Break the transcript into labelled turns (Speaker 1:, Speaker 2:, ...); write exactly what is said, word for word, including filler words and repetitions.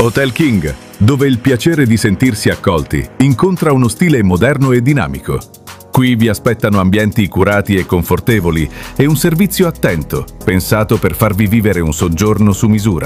Speaker 1: Hotel King, dove il piacere di sentirsi accolti incontra uno stile moderno e dinamico. Qui vi aspettano ambienti curati e confortevoli e un servizio attento, pensato per farvi vivere un soggiorno su misura.